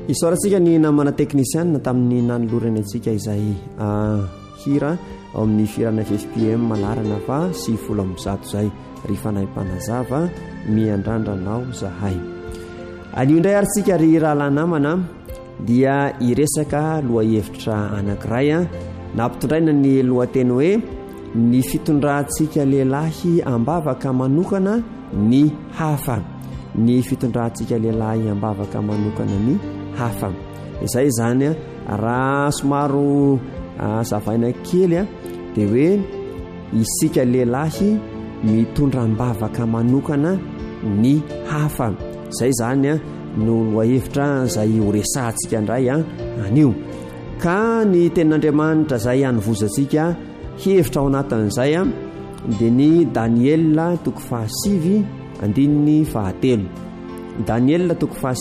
Isaorantsika ny namana teknisianina tamin'ny nanolorany antsika izay hira ao amin'ny firana FFPM malarana fa 700 zay rehefa naimpanazava miandrandranao zahay. Anio indray aritsika ry rahala namana dia iresaka lohahevitra anankiray nampitondraina ny lohateny hoe ny fitondrantsika lehilahy ambavaka manokana ny hafa. Ny fitondrantsika lehilahy ambavaka manokana ny hafa. Izay zany raha somaro zavaina kely dia hoe isika lehilahy mitondra ambavaka manokana ny hafa. Izay zany no lohahevitra izay horesantsika indray anio. Ka ny tenin'Andriamanitra izay hanovozantsika hevitra ao anatin'izay dia ny Daniela 7:7. Daniela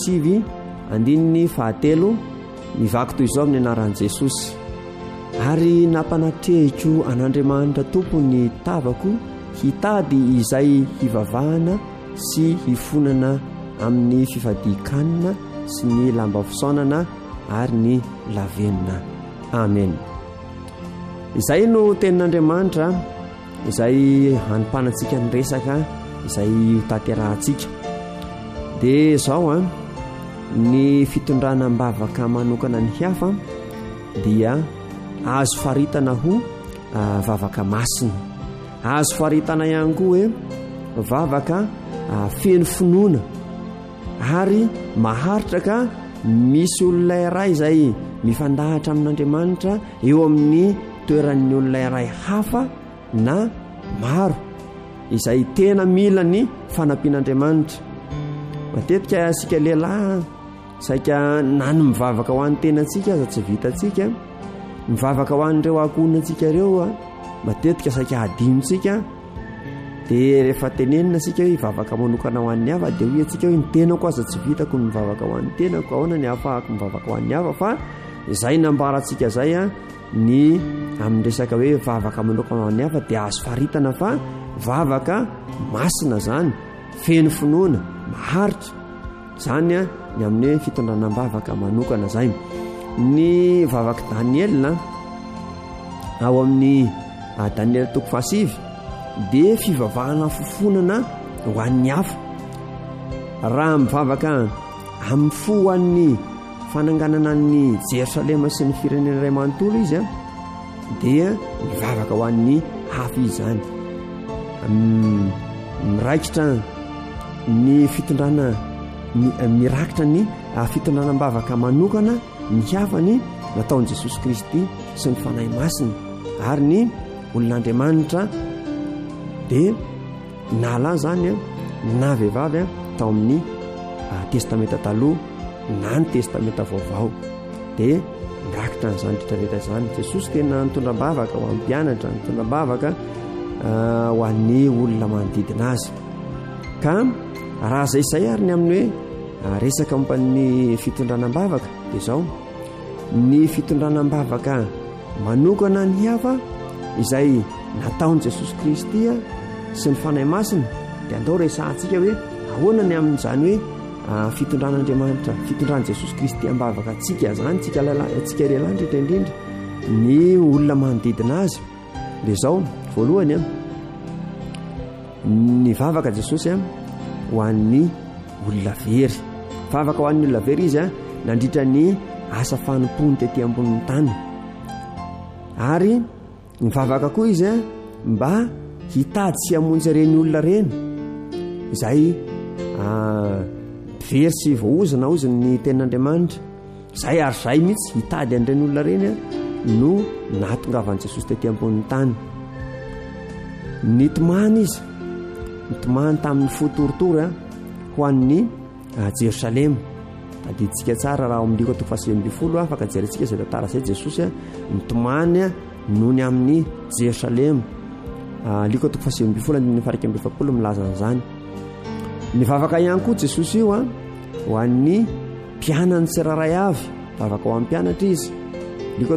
7:7 mivaky toy izao amin'ny anaran'i Jesosy: ary nampanatrehiko an'Andriamanitra tompony tavako hitady izay hivavahana sy hifonana amin'ny fifadikanina sy ny lamba fisaonana ary ny lavenina. Amen. Izay no tenin'Andriamanitra izay hanimpanantsika ny resaka izay hotanterahantsika. Dia izao ny fitondrana ambavaka manokana ny hafa dia azo faritana ho vavaka masina. Azo faritana ihany koa hoe vavaka feno finoana. Ary maharitra ka misy olona iray izay mifandahatra amin'Andriamanitra eo amin'ny toeran'ny olona iray hafa na maro izay tena mila ny fanampian'Andriamanitra. Matetika sika lehilahy saika nany mivavaka ho an'ny tenantsika aza tsy vitantsika, mivavaka ho an'ireo ankohonantsika ireo matetika saika adinontsika. Dia rehefa tenenina sika hoe mivavaka manokana ho an'ny hafa dia hoe antsika hoe ny tenako aza tsy vitako ny mivavaka ho an'ny tenako, ahoana ny ahafahako mivavaka ho an'ny hafa. Fa izay nambarantsika zay ny amin'ny resaka hoe vavaka manokana ho an'ny hafa dia azo faritana fa vavaka masina zany, feno finoana, maharitra zany ny amin'ny fitondrana ambavaka manokana zay. Ny vavaka Daniela ao amin'ny Daniela 7 dia fivavahana fofonana ho an'ny hafa. Raha mivavaka amin'ny fo ho an'ny fananganana ny Jerosalema sy ny firenena iray manontolo izy dia mivavaka ho an'ny hafa izy zany. Miraikitra ny fitondrana mirakitra ny fitondrana ambavaka manokana ny hafany nataon'i Jesosy Kristy sy ny fanahy masina ary ny olon'Andriamanitra. Dia nala zany na vehivavy tao amin'ny testamenta taloha na ny testamenta vaovao dia mirakitra n'izany rehetrarehetra zany. Jesosy tena nitondram-bavaka ho an'ny mpianatra, nitondram-bavaka ho an'ny olona manodidina azy. Ka raha izay ary ny amin'ny hoe resaka momban'ny fitondranam-bavaka dia izao ny fitondranam-bavaka manokana ny hafa izay nataon'i Jesosy Kristy sy ny fanahy masina. Dia andao resantsika hoe ahoana ny amin'izany hoe fitondran'Andriamanitra, fitondran'i Jesosy Kristy ambavaka antsika zany, tsika lehilahy indrindra indrindra ny olona manodidina azy. Dia izao voalohany ny vavaka Jesosy ho an'ny olona very. Vavaka ho an'ny olona very izy nandritra ny asa fanompony tetỳ ambonin'ny tany. Ary ny vavaka koa izy mba hitady sy hamonjy ireny olona ireny izay very sy voaozana ozy ny tenin'Andriamanitra. Izay ary izay mihitsy hitady an'ireny olona ireny no nahatongavan'i Jesosy tetỳ ambonin'ny tany. Nitomany izy, nitomany tamin'ny fotoritory ho an'ny Jerosalema. Adiditsika tsara raha amin'ny Liko 7:20 afaka jerentsika izay tantara izay. Jesosy nitomany noho ny amin'ny Jerosalema. Liko 7:20 milaza an'izany. Nivavaka ihany koa Jesosy io ho an'ny mpianany tsiraray avy, vavaka ho an'ny mpianatra izy. Liko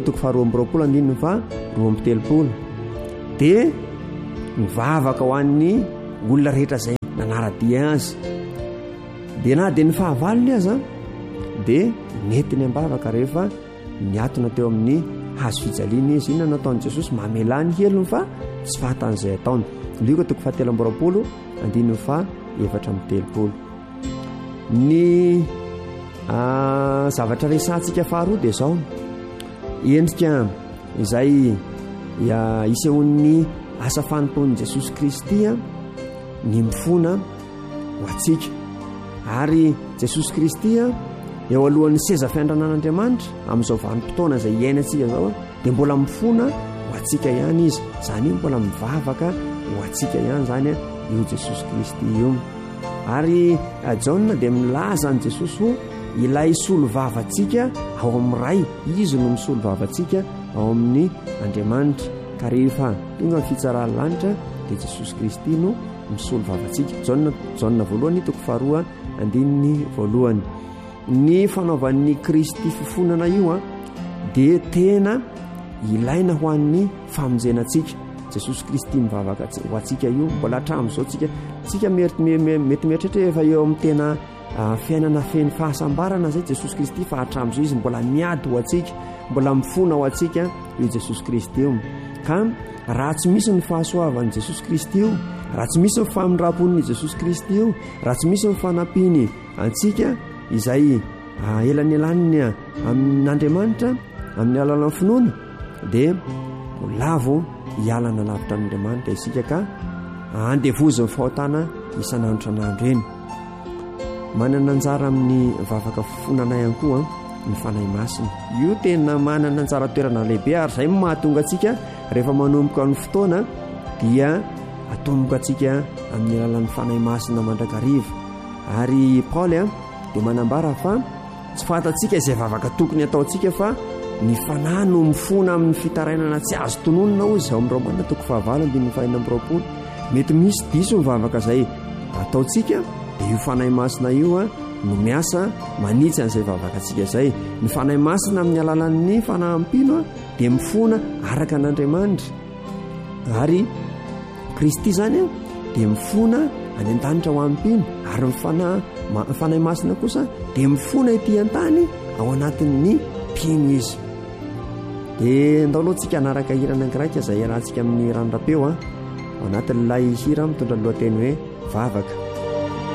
2:20 dia mivavaka ho an'ny olona rehetra izay nanaradia azy. Dia na dia ny fahavalony aza dia netiny ambavaka rehefa niatona teo amin'ny hazo fijaliana izy. Inona nataon'i Jesosy? Mamelany helony fa tsy fahatan'izay ataony. Lioka toko 7:7. Ny zavatra resantsika faharoa dia izao: endrika izay isehon'ny asa fanompoan'i Jesosy Kristy ny mifona ho antsika, ary Jesosy Kristy eo alohan'ny seza fiandranan'Andriamanitra amin'izao vanim-potoana izay iainantsika zao dia mbola mifona ho antsika ihany izy. Izany io mbola mivavaka ho antsika ihany zany io Jesosy Kristy io. Ary Jaona dia milaza an' Jesosy ho ilay solovavatsika ao amin'ny ray, izy no misolovavatsika ao amin'ny Andriamanitra. Ka rehefa tonga ny fitsarany lanitra dia Jesosy Kristy no misolovavatsika. Jaona 1:2. Ny fanaovan'ny Kristy fifonana io dia tena ilaina ho an'ny famonjenantsika. Jesosy Kristy mivavaka ho antsika io mbola hatramin'izao tsika mety mieritreritra efa eo amin'ny tena fiainana feny fahasambarana zay Jesosy Kristy, fa hatramin'izao izy mbola miady ho antsika, mbola mifona ho antsika io Jesosy Kristy io. Ka raha tsy misy ny fahasoavan'i Jesosy Kristy io, raha tsy misy ny famindrapon'i Jesosy Kristy io, raha tsy misy ny fanampiany antsika izay elany elaniny amin'Andriamanitra amin'ny alalan'ny finoana, dia lavo hialana lavitra amin'Andriamanitra isika ka andevozy ny fahotana isan'andro eny. Manana anjara amin'ny vavaka fifonana ihany koa ny fanahy masina. Io tena manana anjara toerana lehibe, ary izay mahatonga atsika rehefa manomboka ny fotoana dia atomboka atsika amin'ny alalan'ny fanahy masina mandrakariva. Ary Paoly dia manambara fa tsy fantatsika izay vavaka tokony ataontsika, fa ny fanahy no mifona amin'ny fitarainana tsy azo tononona ozy. Ao amin'ny Romana 9:20. Mety misy diso ny vavaka izay ataontsika, dia io fanahy masina io no miasa manitsy an'izay vavakatsika izay. Ny fanahy masina amin'ny alalan'ny fanahampino dia mifona araka an'Andriamanitra, ary Kristy zany dia mifona any an-danitra ho ampino, ary ny fanahy masina kosa dia mifona ety an-tany ao anatin'ny mpino izy. Dia ndao alohantsika anaraka hira anankiray izay iarahantsika amin'ny ranondrapeo ao anatin'ilay hira mitondra ny lohateny hoe vavaka.